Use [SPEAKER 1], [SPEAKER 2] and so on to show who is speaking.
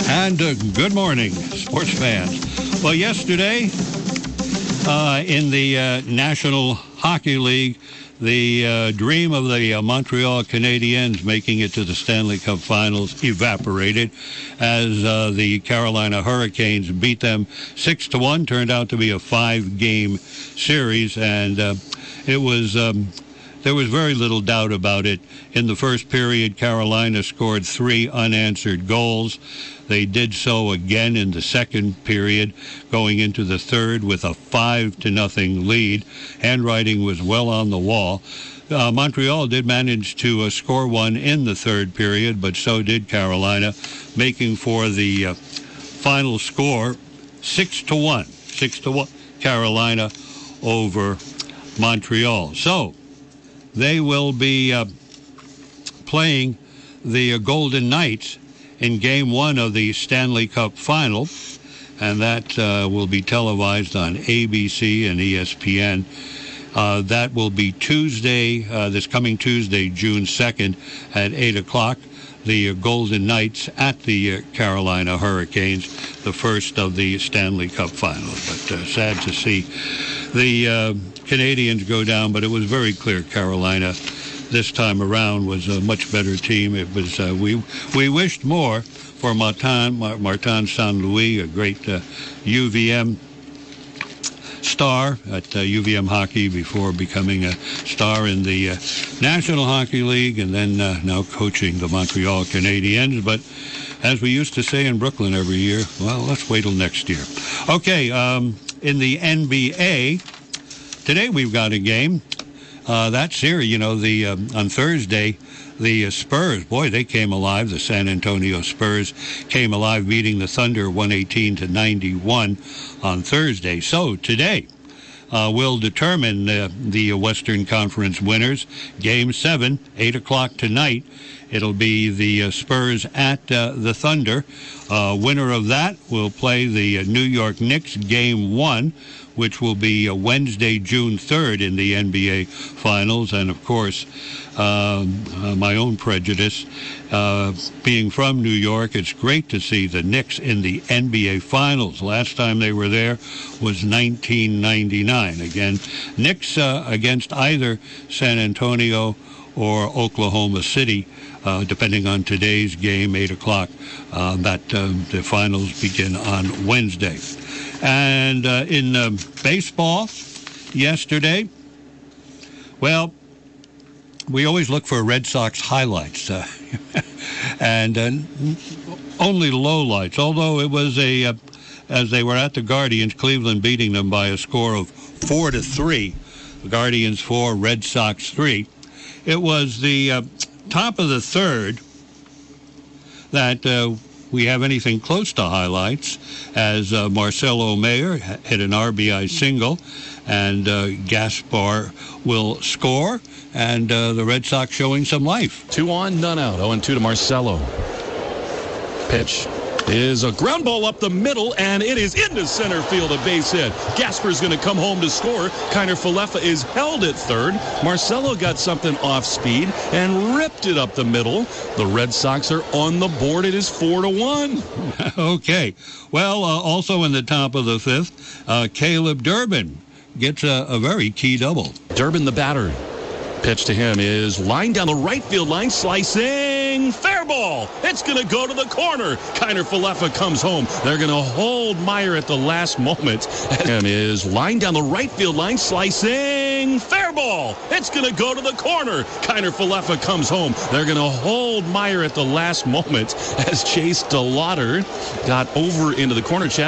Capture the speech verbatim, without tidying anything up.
[SPEAKER 1] And uh, good morning, sports fans. Well, yesterday uh, in the uh, National Hockey League, the uh, dream of the uh, Montreal Canadiens making it to the Stanley Cup Finals evaporated as uh, the Carolina Hurricanes beat them six to one. Turned out to be a five-game series, and uh, it was... Um, There was very little doubt about it. In the first period, Carolina scored three unanswered goals. They did so again in the second period, going into the third with a five to nothing lead. Handwriting was well on the wall. Uh, Montreal did manage to uh, score one in the third period, but so did Carolina, making for the uh, final score six to one. Six to one, Carolina over Montreal. So they will be uh, playing the uh, Golden Knights in Game one of the Stanley Cup Final, and that uh, will be televised on A B C and E S P N. Uh, that will be Tuesday, uh, this coming Tuesday, June second at eight o'clock. The uh, Golden Knights at the uh, Carolina Hurricanes, the first of the Stanley Cup Finals. But uh, sad to see the uh, Canadians go down, but it was very clear Carolina this time around was a much better team. It was uh, we we wished more for Martin Martin Saint Louis, a great uh, U V M star at uh, U V M hockey before becoming a star in the uh, National Hockey League, and then uh, now coaching the Montreal Canadiens. But as we used to say in Brooklyn every year, well, let's wait till next year. Okay, um, in the N B A. Today we've got a game. Uh, that series, you know, the um, on Thursday, the uh, Spurs, boy, they came alive. The San Antonio Spurs came alive, beating the Thunder one eighteen to ninety-one on Thursday. So today uh, we'll determine uh, the Western Conference winners. Game seven, eight o'clock tonight. It'll be the uh, Spurs at uh, the Thunder. Uh, winner of that will play the uh, New York Knicks Game one, which will be uh, Wednesday, June third in the N B A Finals. And, of course, um, uh, my own prejudice, uh, being from New York, it's great to see the Knicks in the N B A Finals. Last time they were there was nineteen ninety-nine. Again, Knicks uh, against either San Antonio or Oklahoma City, uh, depending on today's game, eight o'clock. Uh, that uh, the finals begin on Wednesday. And uh, in uh, baseball yesterday, well, we always look for Red Sox highlights, uh, and uh, only lowlights, although it was a, uh, as they were at the Guardians, Cleveland beating them by a score of four to three. The Guardians four, Red Sox three. It was the uh, top of the third that uh, we have anything close to highlights, as uh, Marcelo Mayer hit an R B I single, and uh, Gaspar will score, and uh, the Red Sox showing some life.
[SPEAKER 2] Two on, none out. oh and two to Marcelo. Pitch is a ground ball up the middle, and it is into center field, a base hit. Gaspar's going to come home to score. Kiner Falefa is held at third. Marcelo got something off speed and ripped it up the middle. The Red Sox are on the board. It is four to one.
[SPEAKER 1] Okay. Well, uh, also in the top of the fifth, uh, Caleb Durbin gets a, a very key double.
[SPEAKER 2] Durbin, the batter. Pitch to him is lined down the right field line, slicing, fair ball. It's going to go to the corner. Kiner Falefa comes home. They're going to hold Meyer at the last moment. And is lined down the right field line, slicing, fair ball. It's going to go to the corner. Kiner Falefa comes home. They're going to hold Meyer at the last moment as Chase DeLauder got over into the corner.